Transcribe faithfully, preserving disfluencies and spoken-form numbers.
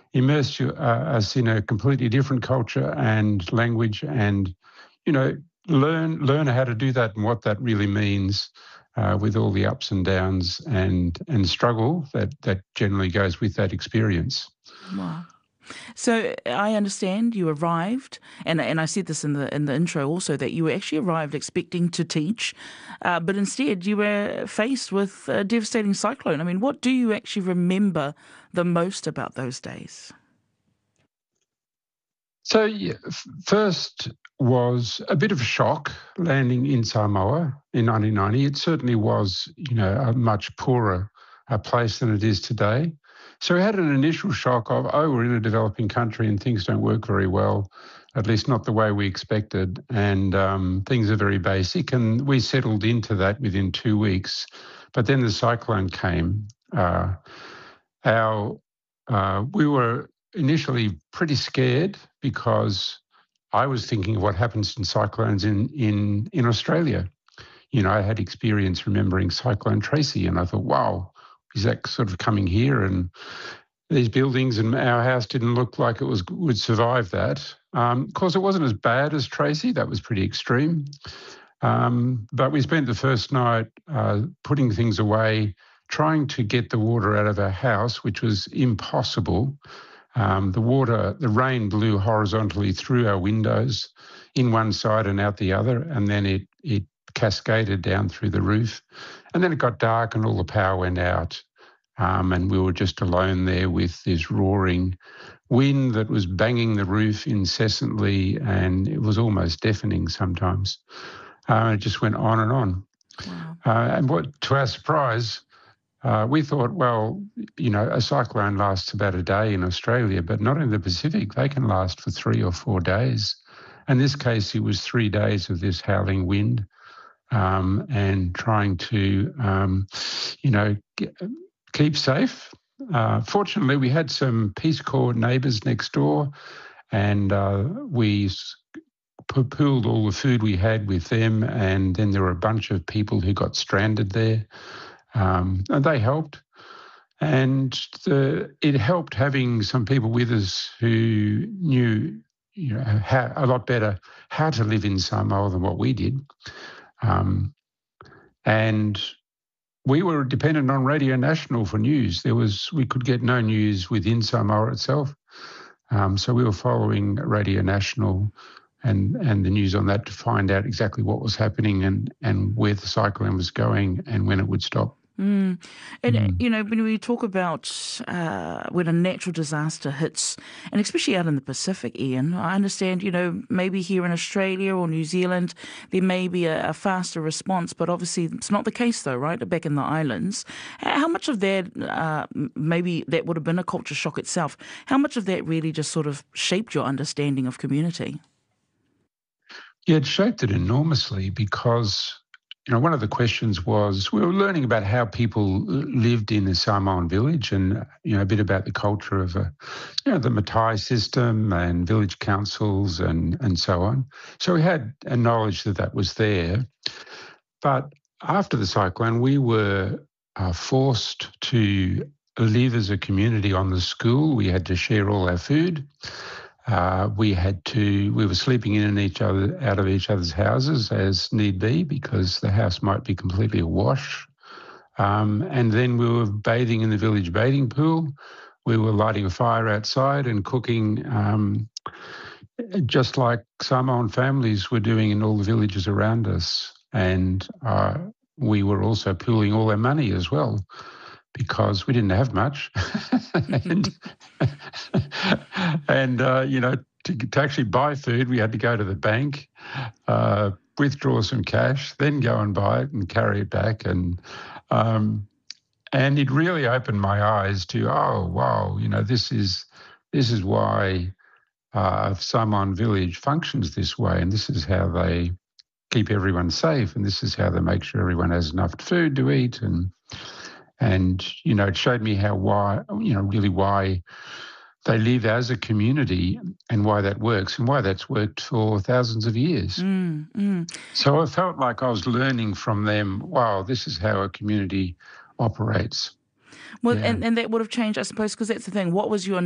immerse you, uh, us in a completely different culture and language, and you know, learn learn how to do that and what that really means, uh, with all the ups and downs and and struggle that that generally goes with that experience. Wow. So I understand you arrived, and and I said this in the in the intro also, that you actually arrived expecting to teach, uh, but instead you were faced with a devastating cyclone. I mean, what do you actually remember the most about those days? So yeah, f- first was a bit of a shock landing in Samoa in nineteen ninety. It certainly was, you know, a much poorer uh, place than it is today. So we had an initial shock of, oh, we're in a developing country and things don't work very well, at least not the way we expected, and um, things are very basic. And we settled into that within two weeks. But then the cyclone came. Uh, our uh, we were initially pretty scared because I was thinking of what happens in cyclones in, in, in Australia. You know, I had experience remembering Cyclone Tracy, and I thought, wow, is that sort of coming here? And these buildings and our house didn't look like it was would survive that. Um, of course, it wasn't as bad as Tracy. That was pretty extreme. Um, but we spent the first night uh, putting things away, trying to get the water out of our house, which was impossible. Um, the water, the rain blew horizontally through our windows in one side and out the other, and then it, it cascaded down through the roof. And then it got dark and all the power went out. Um, and we were just alone there with this roaring wind that was banging the roof incessantly, and it was almost deafening sometimes. Uh, it just went on and on. Wow. Uh, and what, to our surprise, uh, we thought, well, you know, a cyclone lasts about a day in Australia, but not in the Pacific. They can last for three or four days. In this case, it was three days of this howling wind, um, and trying to, um, you know, get, keep safe. Uh, fortunately, we had some Peace Corps neighbours next door, and uh, we pooled all the food we had with them, and then there were a bunch of people who got stranded there, um, and they helped. And the, it helped having some people with us who knew, you know, how, a lot better how to live in Samoa than what we did. Um, and we were dependent on Radio National for news. There was we could get no news within Samoa itself, um, so we were following Radio National and and the news on that to find out exactly what was happening and, and where the cyclone was going and when it would stop. Mm. And, Mm. you know, when we talk about uh, when a natural disaster hits, and especially out in the Pacific, Ian, I understand, you know, maybe here in Australia or New Zealand, there may be a, a faster response, but obviously it's not the case though, right? Back in the islands. How much of that, uh, maybe that would have been a culture shock itself, how much of that really just sort of shaped your understanding of community? Yeah, it shaped it enormously because, you know, one of the questions was we were learning about how people lived in the Samoan village and, you know, a bit about the culture of, a, you know, the Matai system and village councils and, and so on. So we had a knowledge that that was there. But after the cyclone, we were uh, forced to live as a community on the school. We had to share all our food. Uh, we had to, we were sleeping in and each other, out of each other's houses as need be because the house might be completely awash. Um, and then we were bathing in the village bathing pool. We were lighting a fire outside and cooking um, just like Samoan families were doing in all the villages around us. And uh, we were also pooling all our money as well, because we didn't have much. and, and uh, you know, to, to actually buy food, we had to go to the bank, uh, withdraw some cash, then go and buy it and carry it back. And um, and it really opened my eyes to, oh, wow, you know, this is this is why uh, Samoan village functions this way, and this is how they keep everyone safe, and this is how they make sure everyone has enough food to eat. And And, you know, it showed me how, why, you know, really why they live as a community and why that works and why that's worked for thousands of years. Mm, mm. So I felt like I was learning from them, wow, this is how a community operates. Well, Yeah. and, and that would have changed, I suppose, because that's the thing. What was your